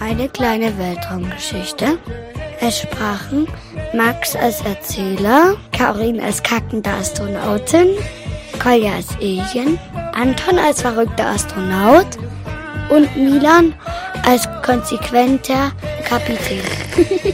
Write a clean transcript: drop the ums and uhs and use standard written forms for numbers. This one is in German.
Eine kleine Weltraumgeschichte. Es sprachen Max als Erzähler, Karin als kackende Astronautin, Kolja als Alien, Anton als verrückter Astronaut und Milan als konsequenter Kapitän.